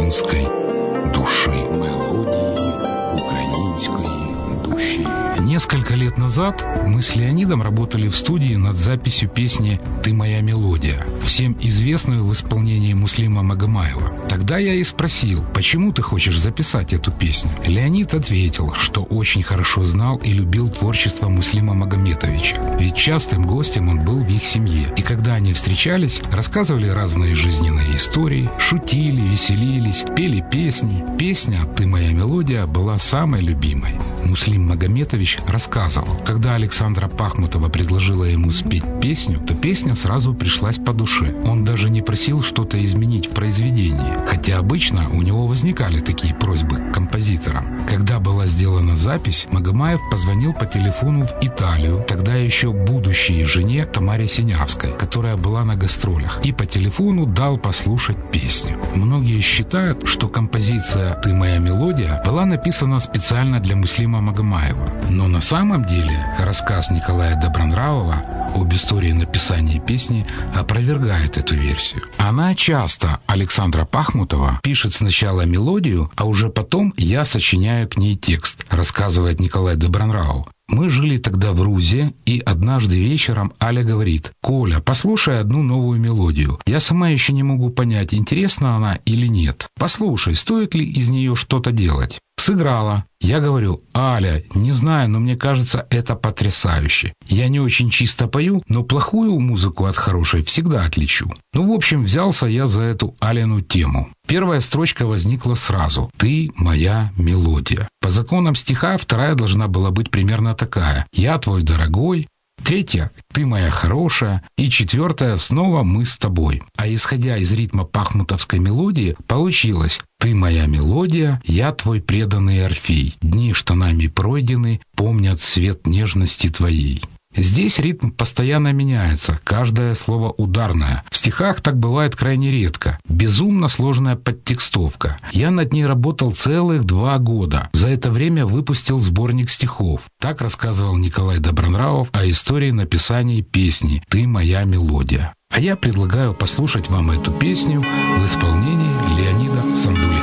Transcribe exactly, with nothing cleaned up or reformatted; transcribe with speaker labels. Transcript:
Speaker 1: української души. Мелодии украинской души. Несколько лет назад мы с Леонидом работали в студии над записью песни «Ты моя мелодия», всем известную в исполнении Муслима Магомаева. Тогда я и спросил, почему ты хочешь записать эту песню? Леонид ответил, что очень хорошо знал и любил творчество Муслима Магометовича, ведь частым гостем он был в их семье. И когда они встречались, рассказывали разные жизненные истории, шутили, веселились, пели песни. Песня «Ты моя мелодия» была самой любимой. Муслим Магометович рассказывал, когда Александра Пахмутова предложила ему спеть песню, то песня сразу пришлась по душе. Он даже не просил что-то изменить в произведении, хотя обычно у него возникали такие просьбы к композиторам. Когда была сделана запись, Магомаев позвонил по телефону в Италию, тогда еще будущей жене Тамаре Синявской, которая была на гастролях, и по телефону дал послушать песню. Многие считают, что композиция «Ты моя мелодия» была написана специально для Муслима Магомаева. Но на самом деле рассказ Николая Добронравова об истории написания песни опровергает эту версию. Она часто, Александра Пахмутова, пишет сначала мелодию, а уже потом я сочиняю к ней текст, рассказывает Николай Добронравов. Мы жили тогда в Рузе, и однажды вечером Аля говорит: «Коля, послушай одну новую мелодию. Я сама еще не могу понять, интересна она или нет. Послушай, стоит ли из нее что-то делать». Сыграла. Я говорю: «Аля, не знаю, но мне кажется, это потрясающе. Я не очень чисто пою, но плохую музыку от хорошей всегда отличу». Ну, в общем, взялся я за эту Алину тему. Первая строчка возникла сразу: «Ты моя мелодия». По законам стиха вторая должна была быть примерно такая: «Я твой дорогой». Третья — «Ты моя хорошая». И четвертая — снова «Мы с тобой». А исходя из ритма пахмутовской мелодии, получилось: «Ты моя мелодия, я твой преданный Орфей. Дни, что нами пройдены, помнят свет нежности твоей». Здесь ритм постоянно меняется, каждое слово ударное. В стихах так бывает крайне редко. Безумно сложная подтекстовка. Я над ней работал целых два года. За это время выпустил сборник стихов. Так рассказывал Николай Добронравов о истории написания песни «Ты моя мелодия». А я предлагаю послушать вам эту песню в исполнении Леонида Сандулина.